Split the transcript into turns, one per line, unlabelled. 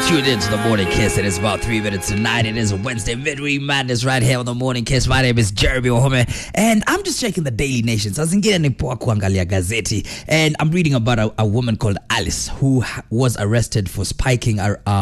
Tuned into the Morning Kiss. It is about 3 minutes to 9. It is a Wednesday midweek madness right here on the Morning Kiss. My name is Jeremy Ohome, and I'm just checking the Daily Nation. Sasa zingine ni poa kuangalia gazeti, and I'm reading about a woman called Alice who was arrested for spiking